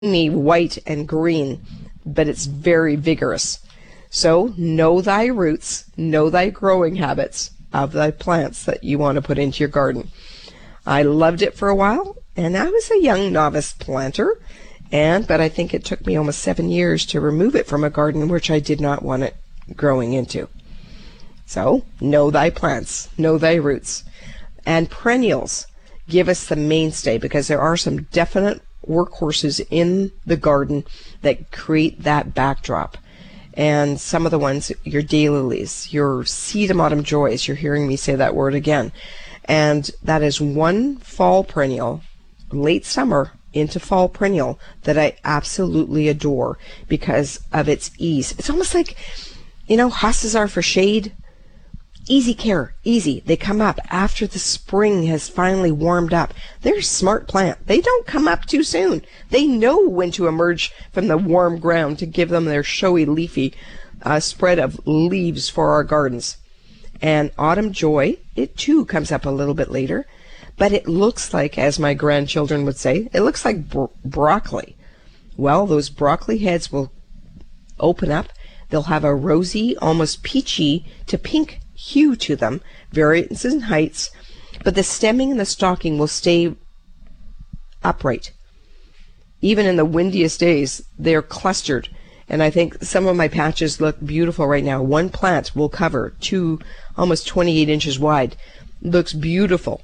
white and green, but it's very vigorous. So know thy roots, know thy growing habits of thy plants that you want to put into your garden. I loved it for a while, and I was a young novice planter, but I think it took me almost 7 years to remove it from a garden which I did not want it growing into. So know thy plants, know thy roots. And perennials give us the mainstay, because there are some definite workhorses in the garden that create that backdrop. And some of the ones, your daylilies, your sedum autumn joys, you're hearing me say that word again. And that is one fall perennial, late summer into fall perennial, that I absolutely adore because of its ease. It's almost like, hostas are for shade. Easy care, easy. They come up after the spring has finally warmed up. They're a smart plant. They don't come up too soon. They know when to emerge from the warm ground to give them their showy leafy spread of leaves for our gardens. And autumn joy, it too comes up a little bit later, but it looks like, as my grandchildren would say, it looks like broccoli. Well, those broccoli heads will open up. They'll have a rosy, almost peachy to pink hue to them, variance in heights, but the stemming and the stalking will stay upright. Even in the windiest days, they're clustered, and I think some of my patches look beautiful right now. One plant will cover almost 28 inches wide. Looks beautiful.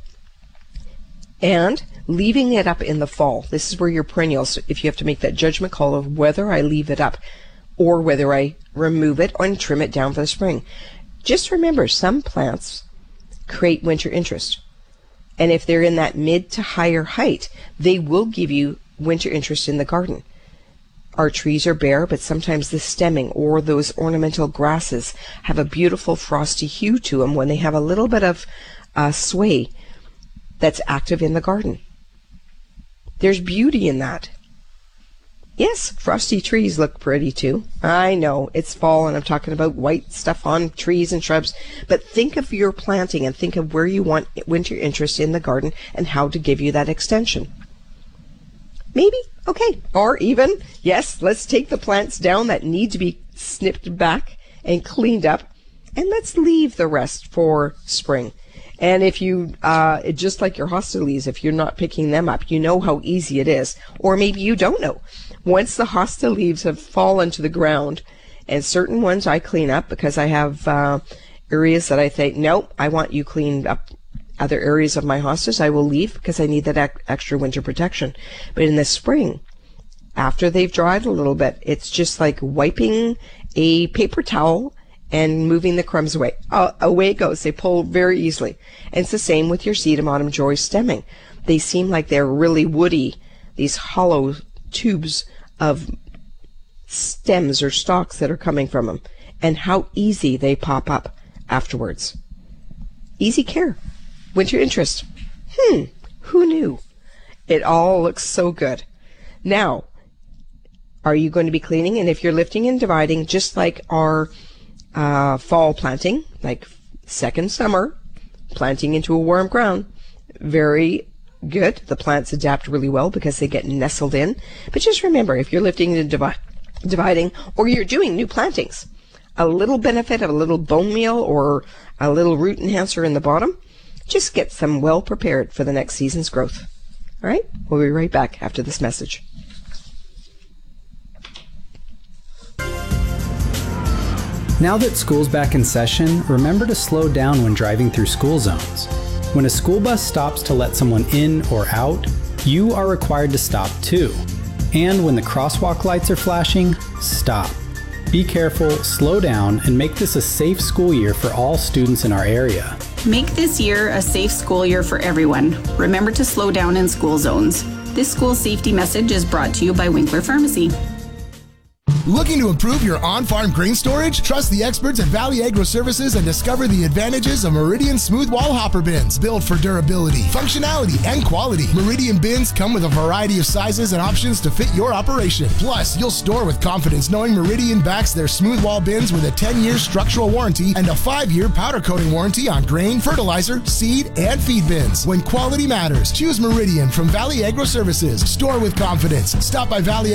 And leaving it up in the fall, this is where your perennials, if you have to make that judgment call of whether I leave it up or whether I remove it and trim it down for the spring. Just remember, some plants create winter interest. And if they're in that mid to higher height, they will give you winter interest in the garden. Our trees are bare, but sometimes the stemming or those ornamental grasses have a beautiful frosty hue to them when they have a little bit of sway that's active in the garden. There's beauty in that. Yes, frosty trees look pretty too. I know, it's fall and I'm talking about white stuff on trees and shrubs, but think of your planting and think of where you want winter interest in the garden and how to give you that extension. Maybe, okay, or even, yes, let's take the plants down that need to be snipped back and cleaned up, and let's leave the rest for spring. And if you, just like your hosta leaves, if you're not picking them up, you know how easy it is, or maybe you don't know. Once the hosta leaves have fallen to the ground, and certain ones I clean up because I have areas that I think, nope, I want you cleaned up. Other areas of my hostas I will leave because I need that extra winter protection. But in the spring, after they've dried a little bit, it's just like wiping a paper towel and moving the crumbs away. Away it goes. They pull very easily. And it's the same with your sedum autumn joy stemming. They seem like they're really woody, these hollow tubes of stems or stalks that are coming from them, and how easy they pop up afterwards. Easy care. Winter interest. Who knew? It all looks so good. Now, are you going to be cleaning? And if you're lifting and dividing, just like our fall planting, like second summer, planting into a warm ground, very good. The plants adapt really well because they get nestled in. But just remember, if you're lifting and dividing, or you're doing new plantings, a little benefit of a little bone meal or a little root enhancer in the bottom just gets them well prepared for the next season's growth. All right? We'll be right back after this message. Now that school's back in session, remember to slow down when driving through school zones. When a school bus stops to let someone in or out, you are required to stop too. And when the crosswalk lights are flashing, stop. Be careful, slow down, and make this a safe school year for all students in our area. Make this year a safe school year for everyone. Remember to slow down in school zones. This school safety message is brought to you by Winkler Pharmacy. Looking to improve your on-farm grain storage? Trust the experts at Valley Agro Services and discover the advantages of Meridian Smooth Wall Hopper Bins. Built for durability, functionality, and quality. Meridian bins come with a variety of sizes and options to fit your operation. Plus, you'll store with confidence knowing Meridian backs their smooth wall bins with a 10-year structural warranty and a 5-year powder coating warranty on grain, fertilizer, seed, and feed bins. When quality matters, choose Meridian from Valley Agro Services. Store with confidence. Stop by Valley